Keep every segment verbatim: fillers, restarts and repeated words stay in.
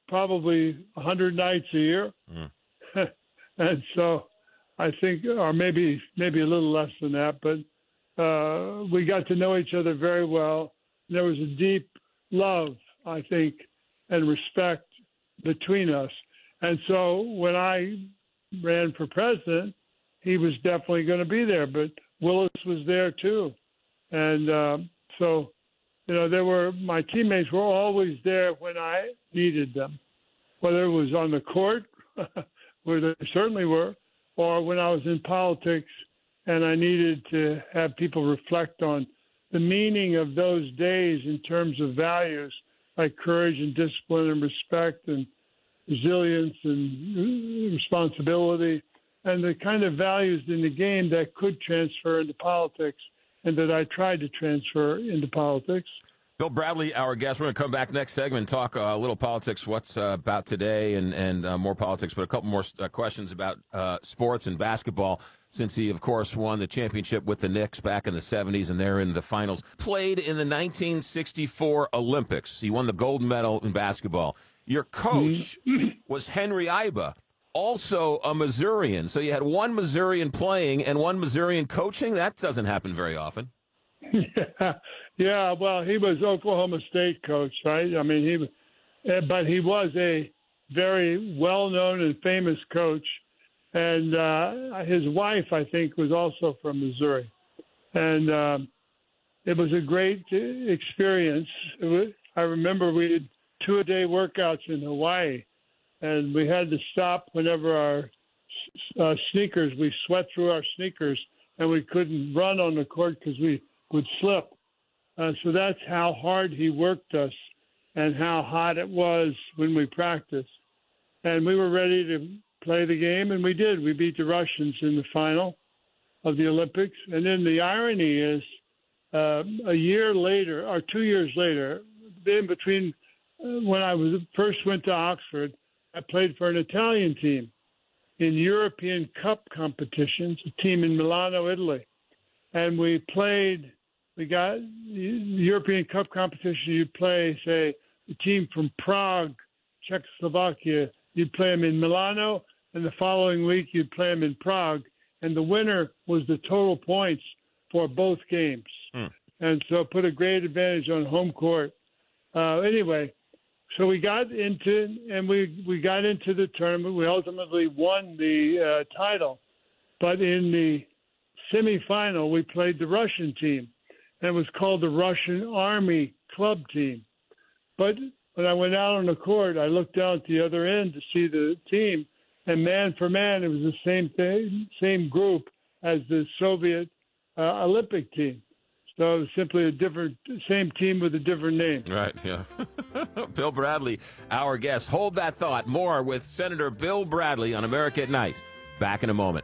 probably one hundred nights a year. Mm. And so I think, or maybe maybe a little less than that, but uh, we got to know each other very well. There was a deep love, I think, and respect between us. And so when I ran for president, he was definitely going to be there, but Willis was there too. And uh, so, you know, there were, my teammates were always there when I needed them, whether it was on the court, where they certainly were, or when I was in politics and I needed to have people reflect on the meaning of those days in terms of values like courage and discipline and respect and resilience and responsibility, and the kind of values in the game that could transfer into politics and that I tried to transfer into politics. Bill Bradley, our guest. We're going to come back next segment and talk uh, a little politics, what's uh, about today, and, and uh, more politics, but a couple more uh, questions about uh, sports and basketball, since he, of course, won the championship with the Knicks back in the seventies, and they're in the finals. Played in the nineteen sixty-four Olympics. He won the gold medal in basketball. Your coach was Henry Iba, also a Missourian. So you had one Missourian playing and one Missourian coaching? That doesn't happen very often. Yeah, yeah. Well, he was Oklahoma State coach, right? I mean, he, but he was a very well-known and famous coach, and uh, his wife, I think, was also from Missouri, and um, it was a great experience. It was, I remember we did two-a-day workouts in Hawaii, and we had to stop whenever our uh, sneakers, we sweat through our sneakers, and we couldn't run on the court because we would slip. Uh, so that's how hard he worked us and how hot it was when we practiced. And we were ready to play the game, and we did. We beat the Russians in the final of the Olympics. And then the irony is uh, a year later, or two years later, in between uh, when I was first went to Oxford, I played for an Italian team in European Cup competitions, a team in Milano, Italy. And we played, we got the European Cup competition, you'd play, say, a team from Prague, Czechoslovakia. You'd play them in Milano, and the following week you'd play them in Prague. And the winner was the total points for both games. Mm. And so put a great advantage on home court. Uh, anyway, so we got into, and we, we got into the tournament. We ultimately won the uh, title. But in the semifinal, we played the Russian team, and it was called the Russian Army Club team. But when I went out on the court, I looked down at the other end to see the team, and man for man, it was the same thing, same group as the Soviet uh, Olympic team. So it was simply a different, same team with a different name. Right, yeah. Bill Bradley, our guest. Hold that thought. More with Senator Bill Bradley on America at Night. Back in a moment.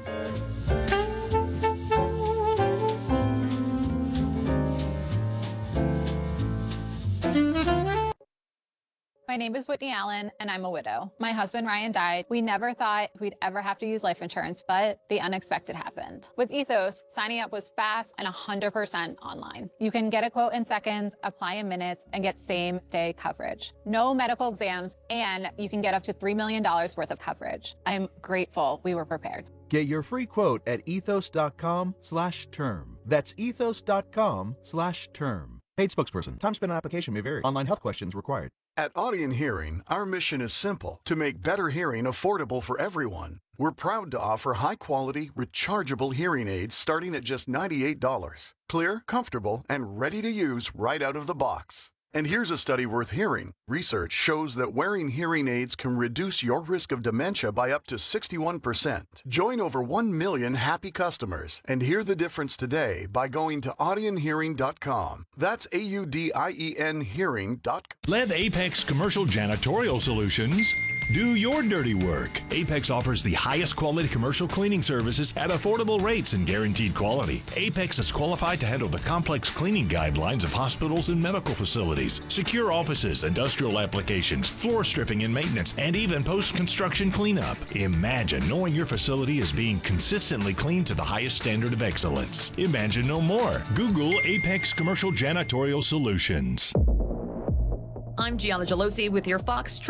My name is Whitney Allen, and I'm a widow. My husband, Ryan, died. We never thought we'd ever have to use life insurance, but the unexpected happened. With Ethos, signing up was fast and one hundred percent online. You can get a quote in seconds, apply in minutes, and get same-day coverage. No medical exams, and you can get up to three million dollars worth of coverage. I'm grateful we were prepared. Get your free quote at ethos.com slash term. That's ethos.com slash term. Paid spokesperson. Time spent on application may vary. Online health questions required. At Audion Hearing, our mission is simple: to make better hearing affordable for everyone. We're proud to offer high-quality, rechargeable hearing aids starting at just ninety-eight dollars. Clear, comfortable, and ready to use right out of the box. And here's a study worth hearing. Research shows that wearing hearing aids can reduce your risk of dementia by up to sixty-one percent. Join over one million happy customers and hear the difference today by going to audion hearing dot com. That's A U D I E N hearing dot com. Let Apex Commercial Janitorial Solutions do your dirty work. Apex offers the highest quality commercial cleaning services at affordable rates and guaranteed quality. Apex is qualified to handle the complex cleaning guidelines of hospitals and medical facilities, secure offices, industrial applications, floor stripping and maintenance, and even post-construction cleanup. Imagine knowing your facility is being consistently cleaned to the highest standard of excellence. Imagine no more. Google Apex Commercial Janitorial Solutions. I'm Gianna Gelosi with your Fox